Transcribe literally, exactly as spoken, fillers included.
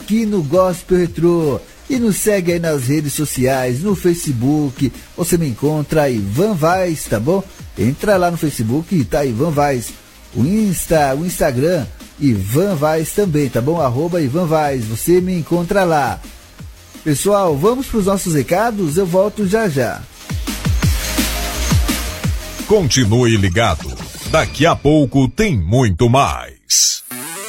aqui no Gospel Retrô. E nos segue aí nas redes sociais, no Facebook, você me encontra Ivan Vaz, tá bom? Entra lá no Facebook e tá Ivan Vaz. O Insta, o Instagram, Ivan Vaz também, tá bom? Arroba Ivan Vaz, você me encontra lá. Pessoal, vamos para os nossos recados, eu volto já já. Continue ligado, daqui a pouco tem muito mais.